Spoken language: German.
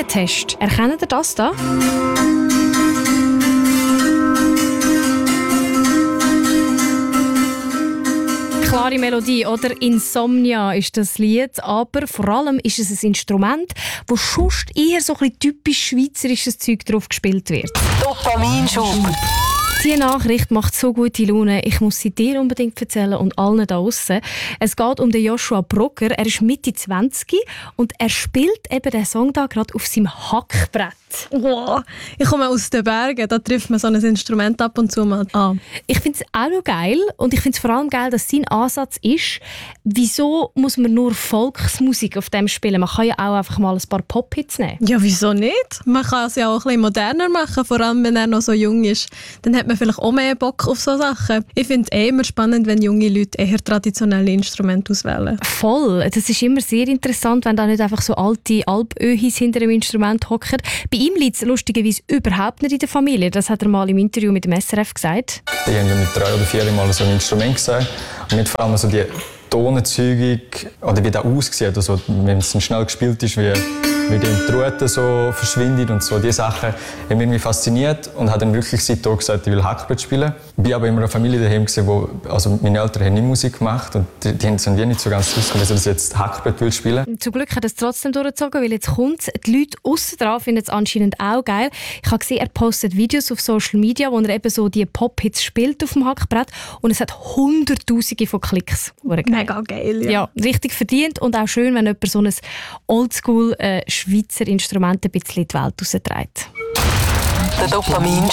Test. Erkennt ihr das da? Klare Melodie, oder? Insomnia ist das Lied, aber vor allem ist es ein Instrument, wo sonst eher so ein bisschen typisch schweizerisches Zeug drauf gespielt wird. Dopaminschub. Diese Nachricht macht so gute Laune. Ich muss sie dir unbedingt erzählen und allen da draussen. Es geht um den Joshua Brugger. Er ist Mitte 20 und er spielt eben den Song da gerade auf seinem Hackbrett. Wow. Ich komme aus den Bergen, da trifft man so ein Instrument ab und zu mal an. Ich finde es auch noch geil und ich finde es vor allem geil, dass sein Ansatz ist, wieso muss man nur Volksmusik auf dem spielen? Man kann ja auch einfach mal ein paar Pop-Hits nehmen. Ja, wieso nicht? Man kann es ja auch ein bisschen moderner machen, vor allem wenn er noch so jung ist. Dann hat man vielleicht auch mehr Bock auf so Sachen. Ich finde es immer spannend, wenn junge Leute eher traditionelle Instrumente auswählen. Voll. Das ist immer sehr interessant, wenn da nicht einfach so alte Alpöhis hinter dem Instrument hocken. Bei ihm liegt es lustigerweise überhaupt nicht in der Familie. Das hat er mal im Interview mit dem SRF gesagt. Ich habe mit 3 oder 4 Mal so ein Instrument gesehen. Und nicht vor allem so die Tonerzeugung, oder wie das aussieht, also wenn es dann schnell gespielt ist, wie die Trute so verschwindet und so. Diese Sachen haben mich irgendwie fasziniert und habe dann wirklich seitdem gesagt, ich will Hackbrett spielen. Ich war aber immer in einer Familie daheim, also meine Eltern haben nie Musik gemacht und die haben es nicht so ganz gewusst, dass ich jetzt Hackbrett will spielen. Zum Glück hat er es trotzdem durchgezogen, weil jetzt kommt. Die Leute aussen dran finden es anscheinend auch geil. Ich habe gesehen, er postet Videos auf Social Media, wo er eben so die Pop-Hits spielt auf dem Hackbrett und es hat Hunderttausende von Klicks. Mega geil, ja. Ja, richtig verdient und auch schön, wenn jemand so ein Oldschool Schweizer Instrument ein bisschen in die Welt rausträgt. Der Dopamin